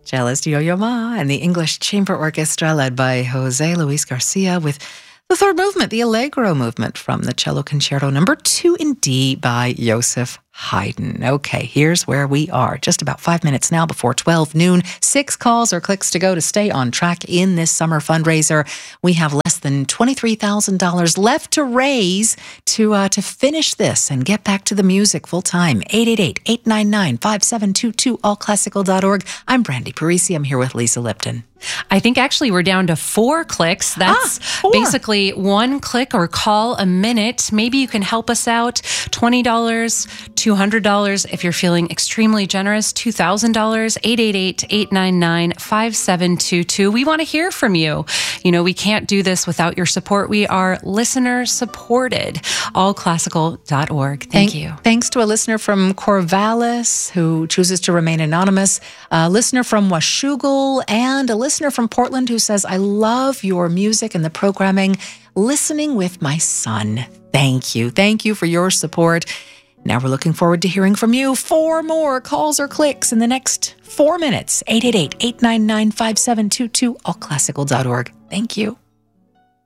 Cellist Yo-Yo Ma and the English Chamber Orchestra led by Jose Luis Garcia with the third movement, the Allegro movement from the Cello Concerto No. 2 in D by Joseph Haydn. Okay, here's where we are. Just about 5 minutes now before 12 noon. 6 calls or clicks to go to stay on track in this summer fundraiser. We have less than $23,000 left to raise to finish this and get back to the music full time. 888-899-5722, allclassical.org. I'm Brandy Parisi. I'm here with Lisa Lipton. I think actually we're down to 4 clicks. That's 4. Basically 1 click or call a minute. Maybe you can help us out. $20, $200 if you're feeling extremely generous. $2,000, 888-899-5722. We want to hear from you. You know, we can't do this without your support. We are listener supported. Allclassical.org. Thank you. Thanks to a listener from Corvallis who chooses to remain anonymous, a listener from Washougal, and a listener from Portland who says, I love your music and the programming, listening with my son. Thank you. Thank you for your support. Now we're looking forward to hearing from you. 4 more calls or clicks in the next 4 minutes. 888-899-5722, allclassical.org. Thank you.